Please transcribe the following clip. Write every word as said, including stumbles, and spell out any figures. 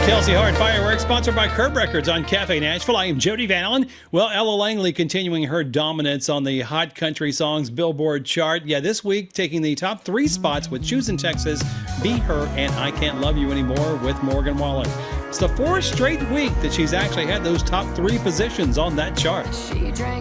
Kelsey Hart Fireworks, sponsored by Curb Records on Cafe Nashville. I am Jody Van Allen. Well, Ella Langley continuing her dominance on the Hot Country Songs Billboard chart. Yeah, this week taking the top three spots with Choosing Texas, Be Her, and I Can't Love You Anymore with Morgan Wallen. It's the fourth straight week that she's actually had those top three positions on that chart. She drank